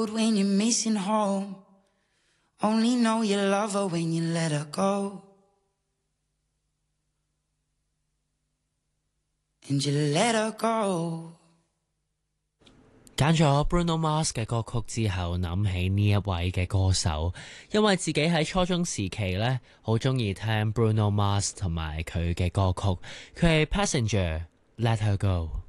road when you're missing home. Only know you love her when you let her go. And you let her go. 揀咗 Bruno Mars 嘅歌曲之後，諗起呢一位嘅歌手，因為自己喺初中時期呢，好鍾意聽 Bruno Mars 同埋佢嘅歌曲，佢係 Passenger Let Her Go。